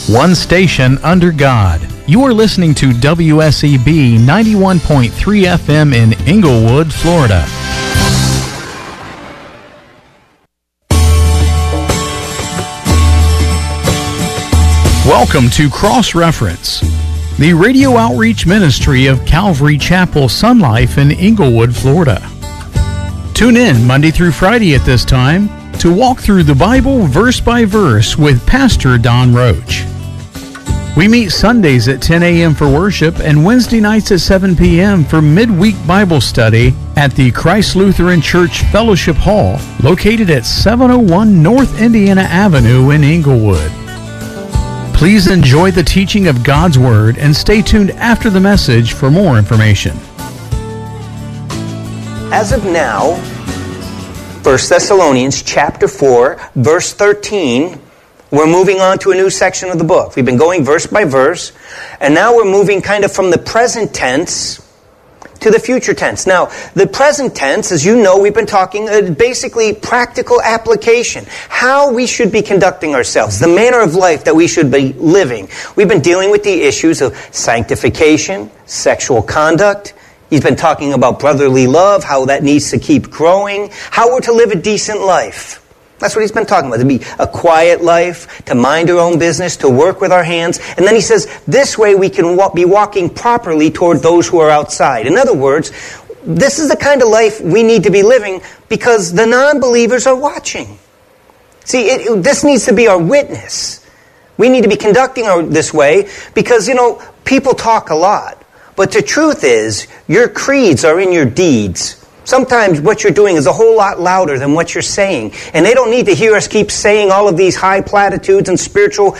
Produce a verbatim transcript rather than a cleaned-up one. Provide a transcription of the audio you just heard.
One station under God. You are listening to W S E B ninety-one point three F M in Inglewood, Florida. Welcome to Cross Reference, the radio outreach ministry of Calvary Chapel Sun Life in Inglewood, Florida. Tune in Monday through Friday at this time to walk through the Bible verse by verse with Pastor Don Roach. We meet Sundays at ten a.m. for worship and Wednesday nights at seven p.m. for midweek Bible study at the Christ Lutheran Church Fellowship Hall, located at seven oh one North Indiana Avenue in Inglewood. Please enjoy the teaching of God's Word and stay tuned after the message for more information. As of now, First Thessalonians chapter four, verse thirteen, we're moving on to a new section of the book. We've been going verse by verse, and now we're moving kind of from the present tense to the future tense. Now, the present tense, as you know, we've been talking uh, basically practical application. How we should be conducting ourselves, the manner of life that we should be living. We've been dealing with the issues of sanctification, sexual conduct. He's been talking about brotherly love, how that needs to keep growing, how we're to live a decent life. That's what he's been talking about, to be a quiet life, to mind our own business, to work with our hands. And then he says, this way we can walk, be walking properly toward those who are outside. In other words, this is the kind of life we need to be living because the non-believers are watching. See, it, this needs to be our witness. We need to be conducting our, this way because, you know, people talk a lot. But the truth is, your creeds are in your deeds. Sometimes what you're doing is a whole lot louder than what you're saying. And they don't need to hear us keep saying all of these high platitudes and spiritual